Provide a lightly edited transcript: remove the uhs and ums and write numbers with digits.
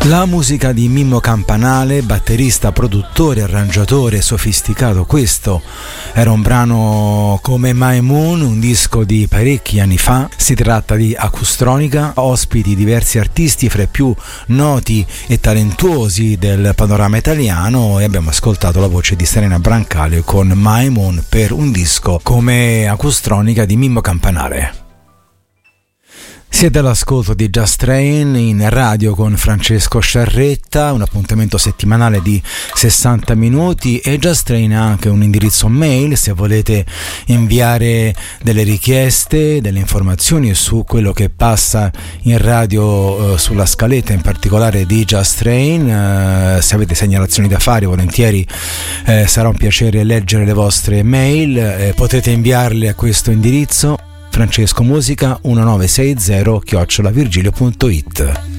La musica di Mimmo Campanale, batterista, produttore, arrangiatore sofisticato. Questo era un brano come My Moon, un disco di parecchi anni fa. Si tratta di Acustronica, ospiti diversi artisti fra i più noti e talentuosi del panorama italiano, e abbiamo ascoltato la voce di Serena Brancale con My Moon per un disco come Acustronica di Mimmo Campanale. Siete all'ascolto di Just Train in radio con Francesco Sciarretta, un appuntamento settimanale di 60 minuti, e Just Train ha anche un indirizzo mail se volete inviare delle richieste, delle informazioni su quello che passa in radio, sulla scaletta in particolare di Just Train. Se avete segnalazioni da fare, volentieri sarà un piacere leggere le vostre mail, potete inviarle a questo indirizzo francescomusica1960@virgilio.it.